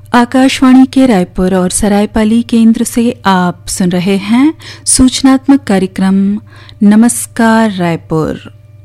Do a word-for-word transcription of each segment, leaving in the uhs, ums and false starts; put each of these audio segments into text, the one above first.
आकाशवाणी के रायपुर और सरायपाली केंद्र से आप सुन रहे हैं सूचनात्मक कार्यक्रम नमस्कार रायपुर।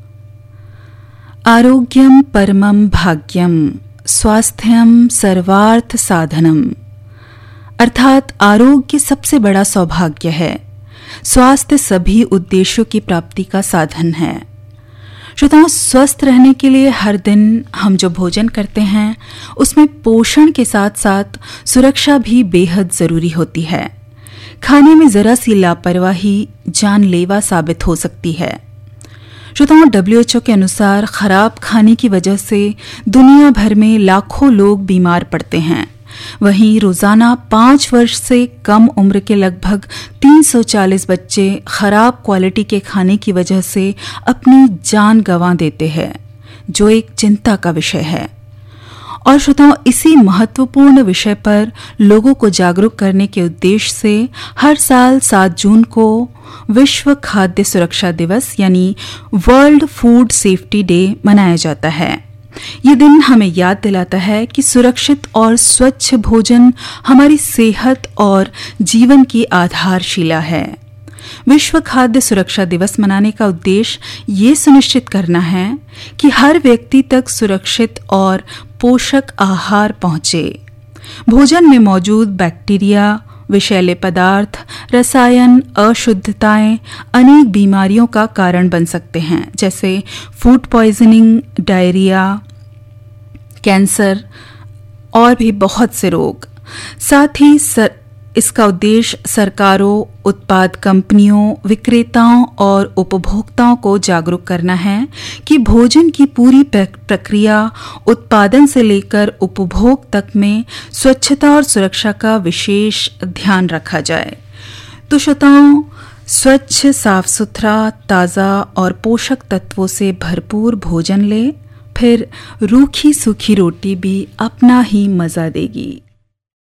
आरोग्यम परमम भाग्यम स्वास्थ्यम सर्वार्थ साधनम, अर्थात आरोग्य सबसे बड़ा सौभाग्य है। स्वास्थ्य सभी उद्देश्यों की प्राप्ति का साधन है। श्रोताओं, स्वस्थ रहने के लिए हर दिन हम जो भोजन करते हैं उसमें पोषण के साथ साथ सुरक्षा भी बेहद जरूरी होती है। खाने में जरा सी लापरवाही जानलेवा साबित हो सकती है। श्रोताओं, डब्ल्यू एच ओ के अनुसार खराब खाने की वजह से दुनिया भर में लाखों लोग बीमार पड़ते हैं। वहीं रोजाना पाँच वर्ष से कम उम्र के लगभग तीन सौ चालीस बच्चे खराब क्वालिटी के खाने की वजह से अपनी जान गंवा देते हैं, जो एक चिंता का विषय है। और श्रोताओं, इसी महत्वपूर्ण विषय पर लोगों को जागरूक करने के उद्देश्य से हर साल सात जून को विश्व खाद्य सुरक्षा दिवस यानी वर्ल्ड फूड सेफ्टी डे मनाया जाता है। ये दिन हमें याद दिलाता है कि सुरक्षित और स्वच्छ भोजन हमारी सेहत और जीवन की आधारशिला है। विश्व खाद्य सुरक्षा दिवस मनाने का उद्देश्य ये सुनिश्चित करना है कि हर व्यक्ति तक सुरक्षित और पोषक आहार पहुंचे। भोजन में मौजूद बैक्टीरिया, विषैले पदार्थ, रसायन, अशुद्धताएं अनेक बीमारियों का कारण बन सकते हैं, जैसे फूड पॉइजनिंग, डायरिया, कैंसर और भी बहुत से रोग। साथ ही सर, इसका उद्देश्य सरकारों, उत्पाद कंपनियों, विक्रेताओं और उपभोक्ताओं को जागरूक करना है कि भोजन की पूरी प्रक्रिया उत्पादन से लेकर उपभोग तक में स्वच्छता और सुरक्षा का विशेष ध्यान रखा जाए। तो श्रोताओं, स्वच्छ, साफ सुथरा, ताज़ा और पोषक तत्वों से भरपूर भोजन ले, फिर रूखी सूखी रोटी भी अपना ही मज़ा देगी।